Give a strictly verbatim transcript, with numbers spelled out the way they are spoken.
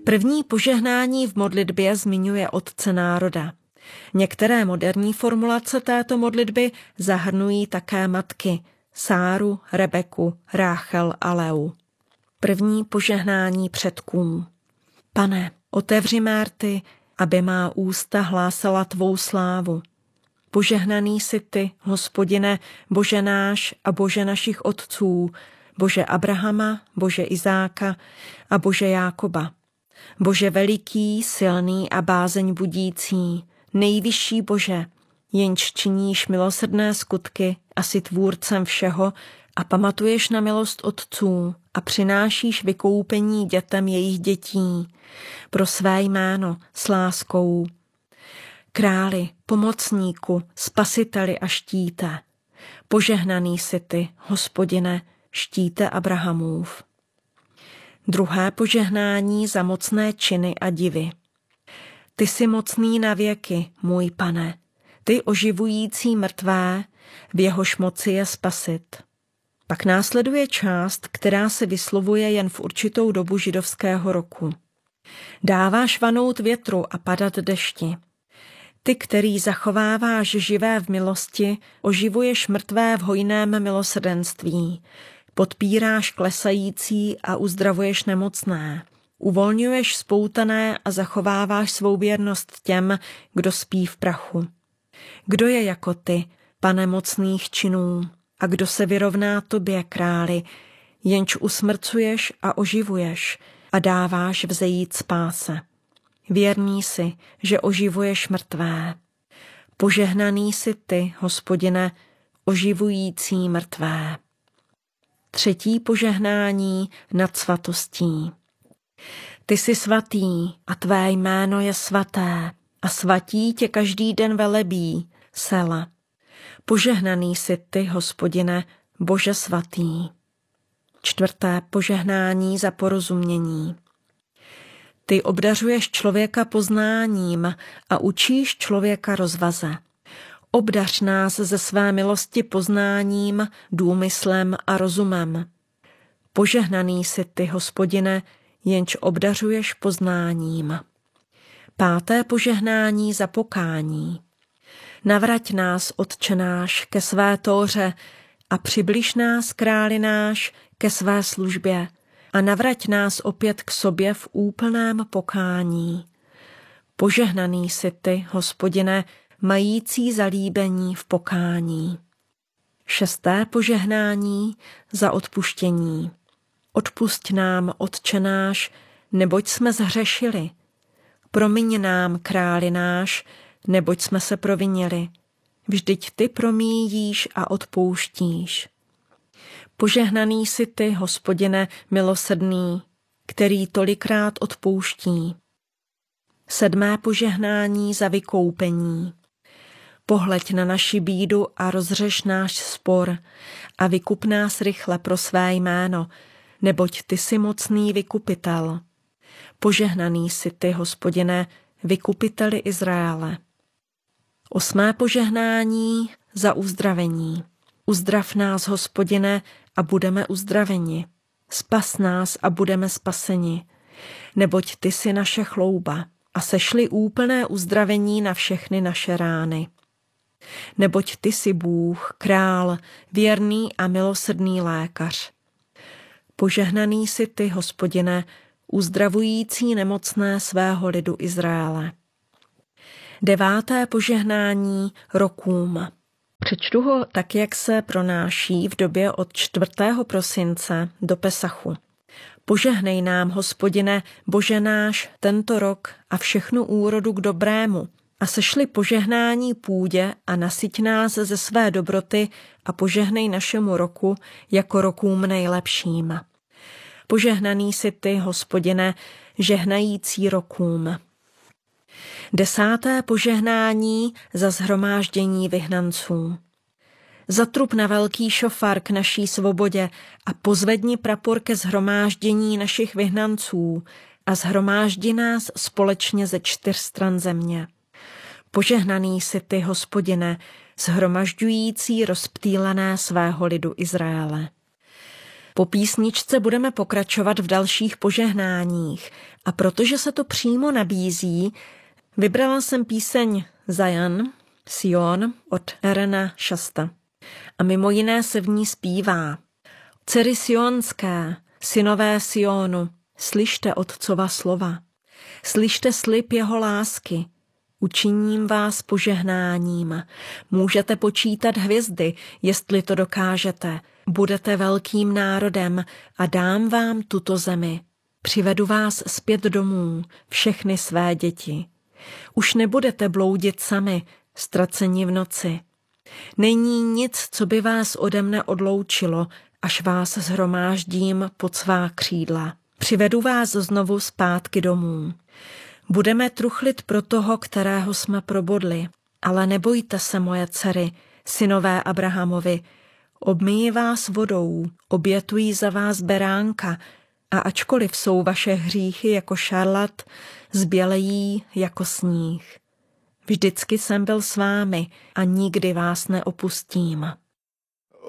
První požehnání v modlitbě zmiňuje otce národa. Některé moderní formulace této modlitby zahrnují také matky Sáru, Rebeku, Ráchel a Leu. První požehnání předkům. Pane, otevři mé rty, aby má ústa hlásala tvou slávu. Požehnaný jsi ty, Hospodine, Bože náš a Bože našich otců, Bože Abrahama, Bože Izáka a Bože Jákoba. Bože veliký, silný a bázeň budící, nejvyšší Bože, jenž činíš milosrdné skutky a jsi tvůrcem všeho a pamatuješ na milost otců a přinášíš vykoupení dětem jejich dětí pro své jméno s láskou. Králi, pomocníku, spasiteli a štíte, požehnaný jsi ty, Hospodine, štíte Abrahamův. Druhé požehnání za mocné činy a divy. Ty jsi mocný na věky, můj Pane, ty oživující mrtvé, v jehož moci je spasit. Pak následuje část, která se vyslovuje jen v určitou dobu židovského roku. Dáváš vanout větru a padat dešti. Ty, který zachováváš živé v milosti, oživuješ mrtvé v hojném milosrdenství. Podpíráš klesající a uzdravuješ nemocné. Uvolňuješ spoutané a zachováváš svou věrnost těm, kdo spí v prachu. Kdo je jako ty, Pane mocných činů, a kdo se vyrovná tobě, králi, jenž usmrcuješ a oživuješ a dáváš vzejít spáse. Věrný jsi, že oživuješ mrtvé. Požehnaný jsi ty, Hospodine, oživující mrtvé. Třetí požehnání nad svatostí. Ty jsi svatý a tvé jméno je svaté a svatí tě každý den velebí, Sela. Požehnaný jsi ty, Hospodine, Bože svatý. Čtvrté požehnání za porozumění. Ty obdařuješ člověka poznáním a učíš člověka rozvaze. Obdař nás ze své milosti poznáním, důmyslem a rozumem. Požehnaný jsi ty, Hospodine, jenž obdařuješ poznáním. Páté požehnání za pokání. Navrať nás, Otče náš, ke své tóře a přibliž nás, králi náš, ke své službě a navrať nás opět k sobě v úplném pokání. Požehnaný jsi ty, Hospodine, mající zalíbení v pokání. Šesté požehnání za odpuštění. Odpusť nám, Otče náš, neboť jsme zhřešili. Promiň nám, králi náš, neboť jsme se provinili. Vždyť ty promíjíš a odpouštíš. Požehnaný jsi ty, Hospodine, milosrdný, který tolikrát odpouští. Sedmé požehnání za vykoupení. Pohleď na naši bídu a rozřeš náš spor a vykup nás rychle pro své jméno, neboť ty jsi mocný vykupitel. Požehnaný jsi ty, Hospodine, vykupiteli Izraele. Osmé požehnání za uzdravení. Uzdrav nás, Hospodine, a budeme uzdraveni. Spas nás a budeme spaseni. Neboť ty jsi naše chlouba a sešli úplné uzdravení na všechny naše rány. Neboť ty jsi Bůh, král, věrný a milosrdný lékař. Požehnaný jsi ty, Hospodine, uzdravující nemocné svého lidu Izraele. Deváté požehnání rokům. Přečtu ho tak, jak se pronáší v době od čtvrtého prosince do Pesachu. Požehnej nám, Hospodine, Bože náš, tento rok a všechnu úrodu k dobrému a sešli požehnání půdě a nasyť nás ze své dobroty a požehnej našemu roku jako rokům nejlepším. Požehnaný jsi ty, Hospodine, žehnající rokům. Desáté požehnání za shromáždění vyhnanců. Zatrup na velký šofar k naší svobodě a pozvedni prapor ke shromáždění našich vyhnanců a shromáždi nás společně ze čtyř stran země. Požehnaný jsi ty, Hospodine, shromažďující rozptýlené svého lidu Izraele. Po písničce budeme pokračovat v dalších požehnáních a protože se to přímo nabízí, vybrala jsem píseň Zion, Sion od Erena Shasta. A mimo jiné se v ní zpívá: Dcery sionské, synové Sionu, slyšte otcova slova, slyšte slib jeho lásky, učiním vás požehnáním, můžete počítat hvězdy, jestli to dokážete, budete velkým národem a dám vám tuto zemi. Přivedu vás zpět domů, všechny své děti. Už nebudete bloudit sami, ztraceni v noci. Není nic, co by vás ode mne odloučilo, až vás shromáždím pod svá křídla. Přivedu vás znovu zpátky domů. Budeme truchlit pro toho, kterého jsme probodli. Ale nebojte se, moje dcery, synové Abrahamovi. Obmyji vás vodou, obětují za vás beránka a ačkoliv jsou vaše hříchy jako šarlat, zbělejí jako sníh. Vždycky jsem byl s vámi a nikdy vás neopustím.